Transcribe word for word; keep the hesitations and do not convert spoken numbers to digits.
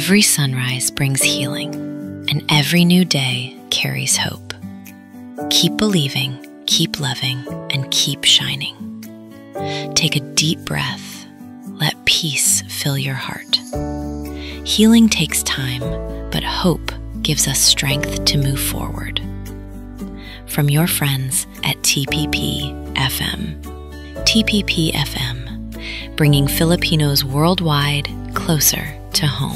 Every sunrise brings healing, and every new day carries hope. Keep believing, keep loving, and keep shining. Take a deep breath. Let peace fill your heart. Healing takes time, but hope gives us strength to move forward. From your friends at T P P F M. T P P F M, bringing Filipinos worldwide closer to home.